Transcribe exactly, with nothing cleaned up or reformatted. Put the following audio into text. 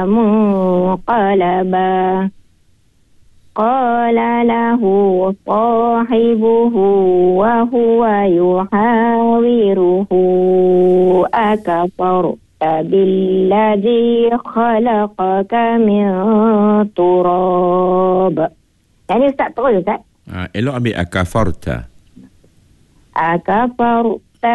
منقلبا قال له صاحبه وهو يحاوره أكفرت بالذي خلقك من تراب. Ini Ustaz terus Ustaz. Ha, elok ambil akafarta. Akafar